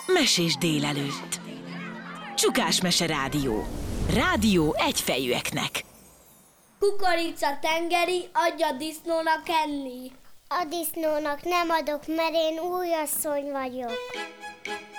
Mesés délelőtt. Csukásmese rádió. Rádió egyfejűeknek. Kukorica tengeri, adja disznónak enni. A disznónak nem adok, mert én újasszony vagyok.